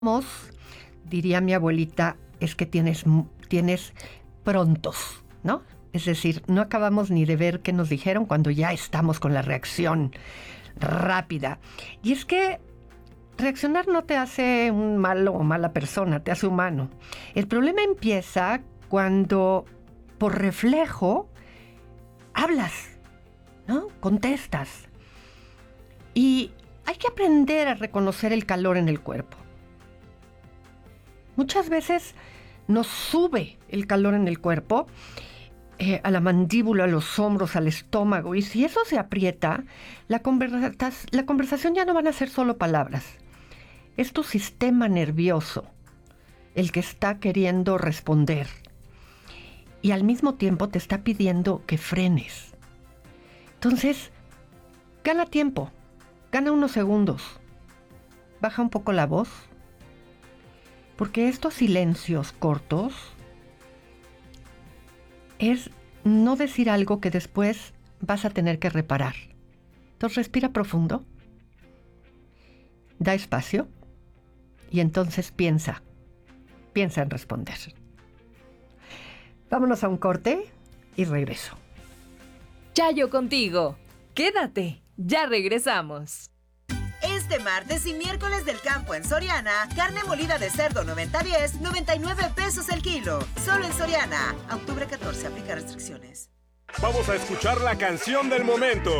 Mos, diría mi abuelita, es que tienes prontos, ¿no? Es decir, no acabamos ni de ver qué nos dijeron cuando ya estamos con la reacción rápida. Y es que reaccionar no te hace un malo o mala persona, te hace humano. El problema empieza cuando, por reflejo, hablas, ¿no? Contestas. Y hay que aprender a reconocer el calor en el cuerpo. Muchas veces nos sube el calor en el cuerpo, a la mandíbula, a los hombros, al estómago, y si eso se aprieta, la conversación ya no van a ser solo palabras. Es tu sistema nervioso el que está queriendo responder y al mismo tiempo te está pidiendo que frenes. Entonces, gana tiempo, gana unos segundos, baja un poco la voz, porque estos silencios cortos es no decir algo que después vas a tener que reparar. Entonces respira profundo, da espacio y entonces piensa en responder. Vámonos a un corte y regreso. Chayo contigo. Quédate, ya regresamos. Este martes y miércoles del campo en Soriana, carne molida de cerdo 90-10, 99 pesos el kilo. Solo en Soriana. A octubre 14, aplica restricciones. Vamos a escuchar la canción del momento.